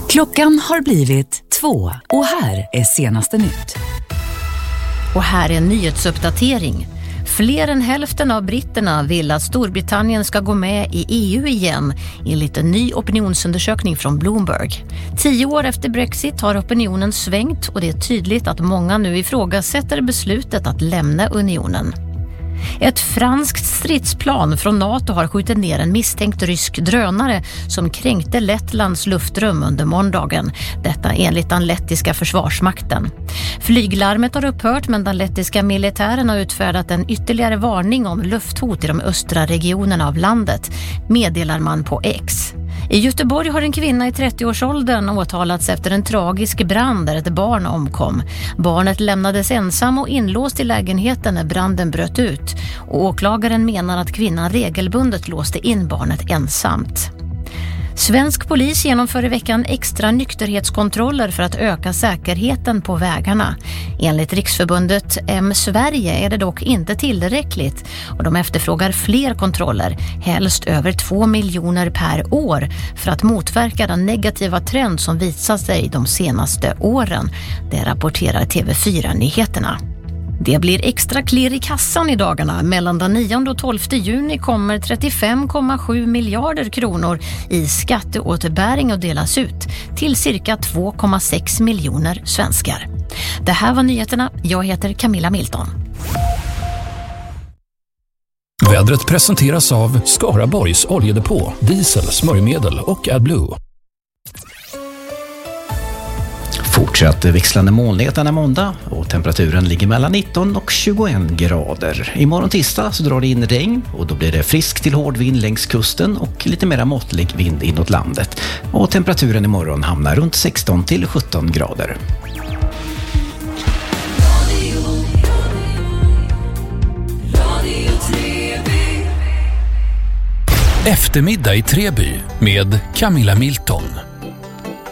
Klockan har blivit 2 och här är senaste nytt. Och här är en nyhetsuppdatering. Fler än hälften av britterna vill att Storbritannien ska gå med i EU igen, enligt en ny opinionsundersökning från Bloomberg. 10 år efter Brexit har opinionen svängt och det är tydligt att många nu ifrågasätter beslutet att lämna unionen. Ett franskt stridsplan från NATO har skjutit ner en misstänkt rysk drönare som kränkte Lettlands luftrum under måndagen. Detta enligt den lettiska försvarsmakten. Flyglarmet har upphört, men den lettiska militären har utfärdat en ytterligare varning om lufthot i de östra regionerna av landet, meddelar man på X. I Göteborg har en kvinna i 30-årsåldern åtalats efter en tragisk brand där ett barn omkom. Barnet lämnades ensam och inlåst i lägenheten när branden bröt ut. Och åklagaren menar att kvinnan regelbundet låste in barnet ensamt. Svensk polis genomför i veckan extra nykterhetskontroller för att öka säkerheten på vägarna. Enligt Riksförbundet M-Sverige är det dock inte tillräckligt och de efterfrågar fler kontroller, helst över 2 miljoner per år, för att motverka den negativa trend som visat sig de senaste åren. Det rapporterar TV4-nyheterna. Det blir extra klirr i kassan i dagarna. Mellan den 9 och 12 juni kommer 35,7 miljarder kronor i skatteåterbäring att delas ut till cirka 2,6 miljoner svenskar. Det här var nyheterna. Jag heter Camilla Milton. Vädret presenteras av Skaraborgs oljedepå, diesel, smörjmedel och AdBlue. Fortsatt växlande molnighet denna måndag och temperaturen ligger mellan 19 och 21 grader. Imorgon tisdag så drar det in regn och då blir det frisk till hård vind längs kusten och lite mera måttlig vind inåt landet. Och temperaturen imorgon hamnar runt 16 till 17 grader. Eftermiddag i Treby med Camilla Milton.